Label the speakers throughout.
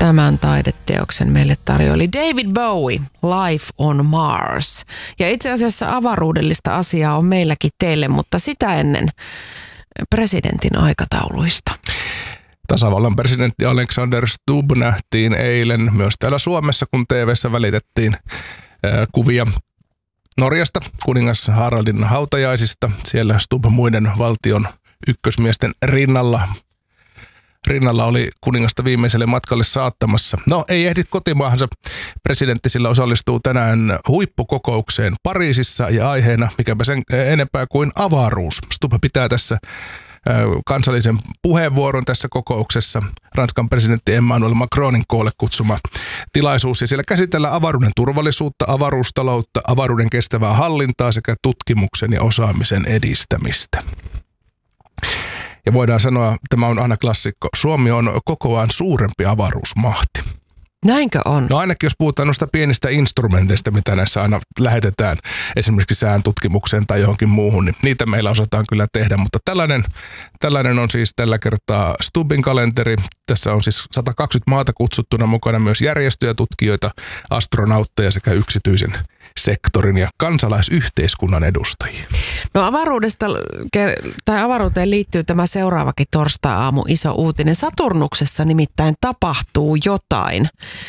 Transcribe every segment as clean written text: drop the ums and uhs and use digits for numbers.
Speaker 1: Tämän taideteoksen meille tarjoili David Bowie, Life on Mars. Ja itse asiassa avaruudellista asiaa on meilläkin teille, mutta sitä ennen presidentin aikatauluista.
Speaker 2: Tasavallan presidentti Alexander Stubb nähtiin eilen myös täällä Suomessa, kun TV:ssä välitettiin kuvia Norjasta, kuningas Haraldin hautajaisista. Siellä Stubb muiden valtion ykkösmiesten rinnalla oli kuningasta viimeiselle matkalle saattamassa. No, ei ehdi kotimaahansa. Presidentti sillä osallistuu tänään huippukokoukseen Pariisissa ja aiheena, mikäpä sen enempää kuin avaruus. Stubb pitää tässä kansallisen puheenvuoron tässä kokouksessa. Ranskan presidentti Emmanuel Macronin koolle kutsuma tilaisuus. Ja siellä käsitellään avaruuden turvallisuutta, avaruustaloutta, avaruuden kestävää hallintaa sekä tutkimuksen ja osaamisen edistämistä. Ja voidaan sanoa, tämä on aina klassikko, Suomi on kokoaan suurempi avaruusmahti.
Speaker 1: Näinkö on? No
Speaker 2: ainakin jos puhutaan noista pienistä instrumenteista, mitä näissä aina lähetetään esimerkiksi sään tutkimukseen tai johonkin muuhun, niin niitä meillä osataan kyllä tehdä. Mutta tällainen on siis tällä kertaa Stubbin kalenteri. Tässä on siis 120 maata kutsuttuna, mukana myös järjestöjä, tutkijoita, astronautteja sekä yksityisen sektorin ja kansalaisyhteiskunnan edustajia.
Speaker 1: No avaruuteen liittyy tämä seuraavakin torstai-aamu iso uutinen. Saturnuksessa nimittäin tapahtuu jotain.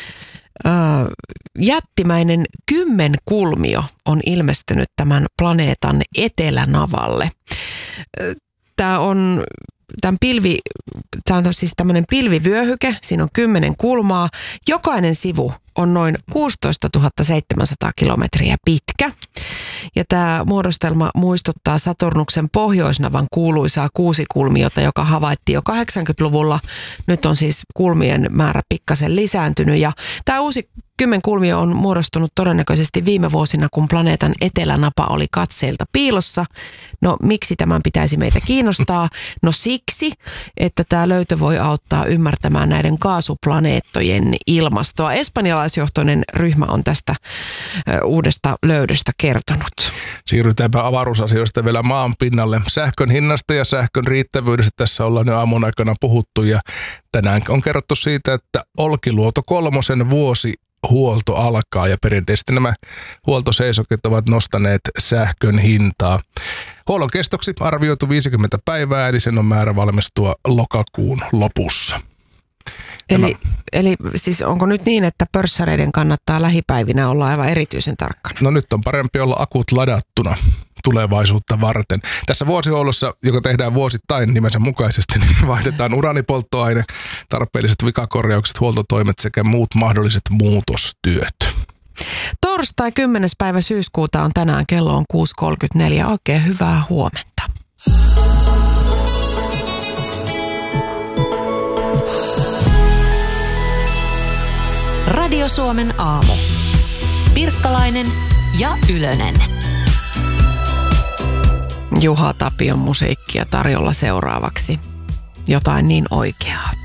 Speaker 1: Jättimäinen kymmenkulmio on ilmestynyt tämän planeetan etelänavalle. Tämä on siis tämmöinen pilvivyöhyke, siinä on 10 kulmaa. Jokainen sivu on noin 16 700 kilometriä pitkä. Ja tämä muodostelma muistuttaa Saturnuksen pohjoisnavan kuuluisaa kuusikulmiota, joka havaittiin jo 80-luvulla. Nyt on siis kulmien määrä pikkasen lisääntynyt ja tämä uusi kymmenkulmio on muodostunut todennäköisesti viime vuosina, kun planeetan etelänapa oli katseilta piilossa. No miksi tämän pitäisi meitä kiinnostaa? No siksi, että tämä löytö voi auttaa ymmärtämään näiden kaasuplaneettojen ilmastoa. Espanjalaisjohtoinen ryhmä on tästä uudesta löydöstä kertonut.
Speaker 2: Siirrytäänpä avaruusasioista vielä maan pinnalle. Sähkön hinnasta ja sähkön riittävyydestä tässä ollaan jo aamun aikana puhuttu ja tänään on kerrottu siitä, että Olkiluoto 3 vuosi huolto alkaa ja perinteisesti nämä huoltoseisokit ovat nostaneet sähkön hintaa. Huollon kestoksi arvioitu 50 päivää, eli sen on määrä valmistua lokakuun lopussa.
Speaker 1: Eli siis onko nyt niin, että pörssäreiden kannattaa lähipäivinä olla aivan erityisen tarkkana?
Speaker 2: No nyt on parempi olla akut ladattuna tulevaisuutta varten. Tässä vuosihuollossa, joka tehdään vuosittain nimensä mukaisesti, niin vaihdetaan uranipolttoaine, tarpeelliset vikakorjaukset, huoltotoimet sekä muut mahdolliset muutostyöt.
Speaker 1: Torstai 10. päivä syyskuuta on tänään, kello on 6.34. Oikein hyvää huomenta.
Speaker 3: Radio Suomen aamu. Pirkkalainen ja Ylönen.
Speaker 1: Juha Tapion musiikkia tarjolla seuraavaksi. Jotain niin oikeaa.